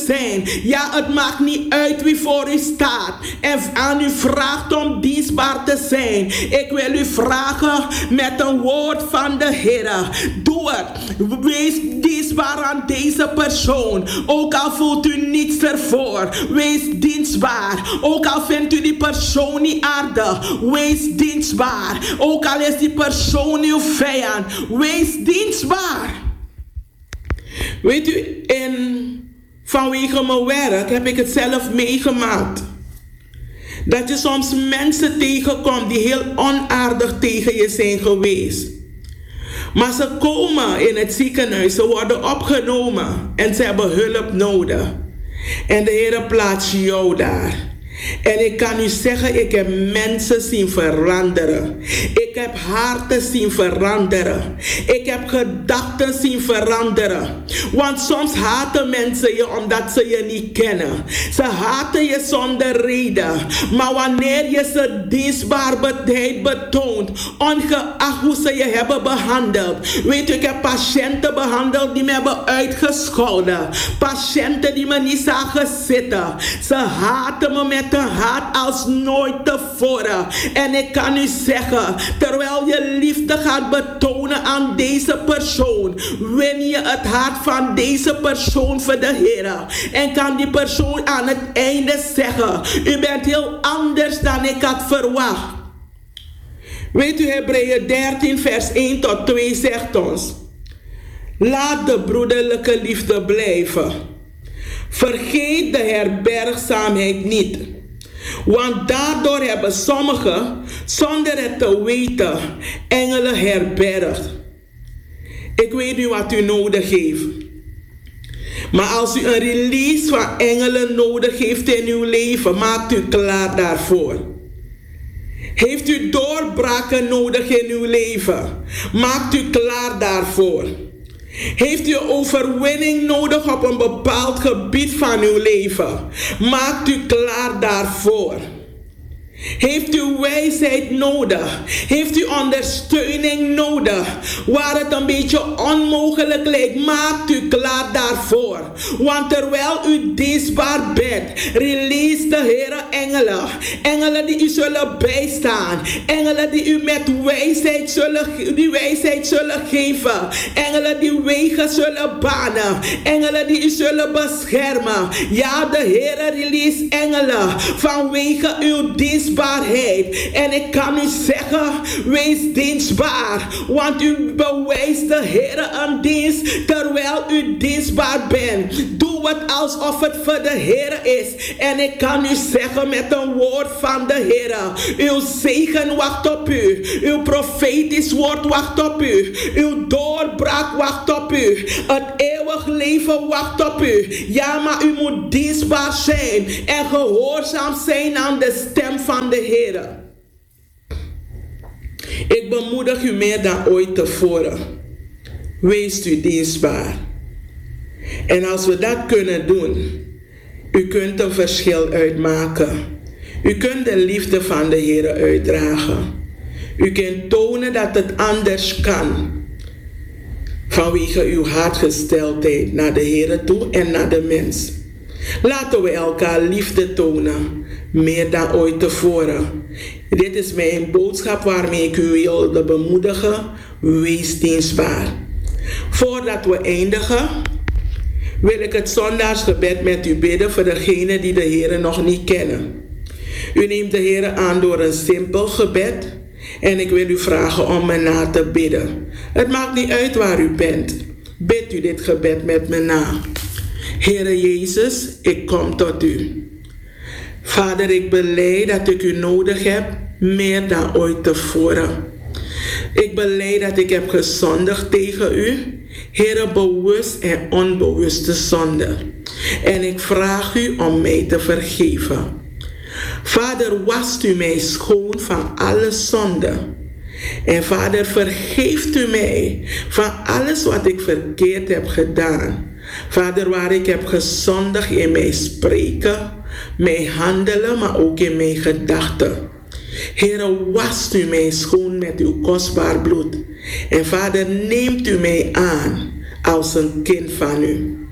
zijn. Ja, het maakt niet uit wie voor u staat en aan u vraagt om dienstbaar te zijn. Ik wil u vragen met een woord van de Heer. Doe het. Wees dienstbaar aan deze persoon. Ook al voelt u niets ervoor. Wees dienstbaar. Ook al vindt u die persoon niet aardig. Wees dienstbaar. Ook al is die persoon uw vijand. Wees dienstbaar. Weet u, vanwege mijn werk heb ik het zelf meegemaakt. Dat je soms mensen tegenkomt die heel onaardig tegen je zijn geweest. Maar ze komen in het ziekenhuis, ze worden opgenomen en ze hebben hulp nodig. En de Heer plaatst jou daar. En ik kan u zeggen, ik heb mensen zien veranderen. Ik heb harten zien veranderen. Ik heb gedachten zien veranderen. Want soms haten mensen je omdat ze je niet kennen. Ze haten je zonder reden. Maar wanneer je ze dienstbaarheid betoont, ongeacht hoe ze je hebben behandeld. Weet u, ik heb patiënten behandeld die me hebben uitgescholden. Patiënten die me niet zagen zitten. Ze haten me met een haat als nooit tevoren. En ik kan u zeggen, terwijl je liefde gaat betonen aan deze persoon, win je het hart van deze persoon voor de Heer. En kan die persoon aan het einde zeggen, u bent heel anders dan ik had verwacht. Weet u, Hebreeën 13 vers 1 tot 2 zegt ons, laat de broederlijke liefde blijven. Vergeet de herbergzaamheid niet. Want daardoor hebben sommigen, zonder het te weten, engelen herbergd. Ik weet niet wat u nodig heeft. Maar als u een release van engelen nodig heeft in uw leven, maakt u klaar daarvoor. Heeft u doorbraken nodig in uw leven, maakt u klaar daarvoor. Heeft u overwinning nodig op een bepaald gebied van uw leven, maakt u klaar daarvoor. Heeft u wijsheid nodig? Heeft u ondersteuning nodig? Waar het een beetje onmogelijk lijkt, maakt u klaar daarvoor. Want terwijl u dienstbaar bent, release de Heere engelen. Engelen die u zullen bijstaan. Engelen die u met wijsheid zullen geven. Engelen die wegen zullen banen. Engelen die u zullen beschermen. Ja, de Heere release engelen vanwege uw dienstbaarheid. En ik kan u zeggen, wees dienstbaar, want u bewijst de Heer een dienst terwijl u dienstbaar bent. Doe het alsof het voor de Heer is. En ik kan u zeggen met een woord van de Heer, uw zegen wacht op u, uw profetisch woord wacht op u, uw doorbraak wacht op u, het eeuwig leven wacht op u. Ja, maar u moet dienstbaar zijn en gehoorzaam zijn aan de stem van de Heer. Ik bemoedig u meer dan ooit tevoren. Wees u dienstbaar. En als we dat kunnen doen, u kunt een verschil uitmaken. U kunt de liefde van de Heer uitdragen. U kunt tonen dat het anders kan. Vanwege uw hartgesteldheid naar de Heer toe en naar de mens. Laten we elkaar liefde tonen, meer dan ooit tevoren. Dit is mijn boodschap waarmee ik u wilde bemoedigen. Wees dienstbaar. Voordat we eindigen, wil ik het zondagsgebed met u bidden voor degenen die de Heer nog niet kennen. U neemt de Heer aan door een simpel gebed en ik wil u vragen om me na te bidden. Het maakt niet uit waar u bent. Bid u dit gebed met me na. Heere Jezus, ik kom tot u. Vader, ik belijd dat ik u nodig heb, meer dan ooit tevoren. Ik belijd dat ik heb gezondigd tegen u, Heere, bewust en onbewuste zonde. En ik vraag u om mij te vergeven. Vader, wast u mij schoon van alle zonde. En Vader, vergeeft u mij van alles wat ik verkeerd heb gedaan. Vader, waar ik heb gezondigd in mijn spreken, mijn handelen, maar ook in mijn gedachten. Heere, wast u mij schoon met uw kostbaar bloed. En Vader, neemt u mij aan als een kind van u.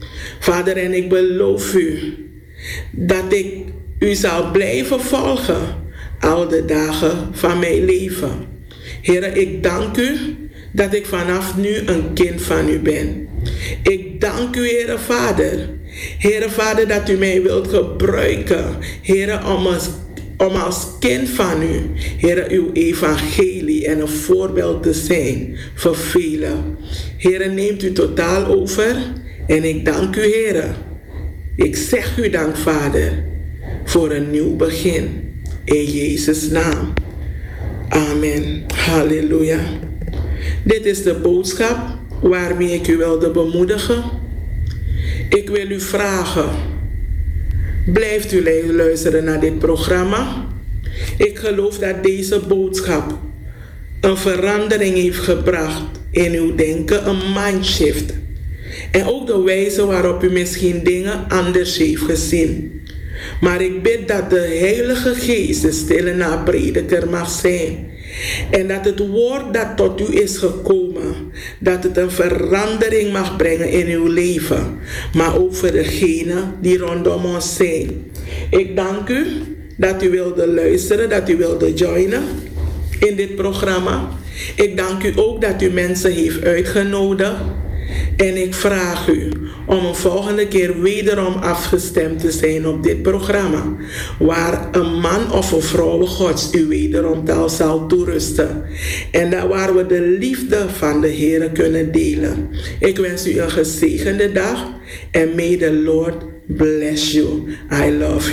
Vader, en ik beloof u dat ik u zal blijven volgen al de dagen van mijn leven. Heere, ik dank u dat ik vanaf nu een kind van u ben. Ik dank u, Heere Vader. Heere Vader, dat u mij wilt gebruiken, Heere, om als kind van u, Heere, uw evangelie en een voorbeeld te zijn voor velen. Heere, neemt u totaal over en ik dank u, Heere. Ik zeg u dank, Vader, voor een nieuw begin. In Jezus' naam. Amen. Halleluja. Dit is de boodschap waarmee ik u wilde bemoedigen. Ik wil u vragen, blijft u luisteren naar dit programma? Ik geloof dat deze boodschap een verandering heeft gebracht in uw denken, een mindshift. En ook de wijze waarop u misschien dingen anders heeft gezien. Maar ik bid dat de Heilige Geest de stille naprediker mag zijn. En dat het woord dat tot u is gekomen, dat het een verandering mag brengen in uw leven. Maar ook voor degenen die rondom ons zijn. Ik dank u dat u wilde luisteren, dat u wilde joinen in dit programma. Ik dank u ook dat u mensen heeft uitgenodigd. En ik vraag u om een volgende keer wederom afgestemd te zijn op dit programma, waar een man of een vrouw Gods u wederom taal zal toerusten. En daar waar we de liefde van de Heer kunnen delen. Ik wens u een gezegende dag en may the Lord bless you. I love you.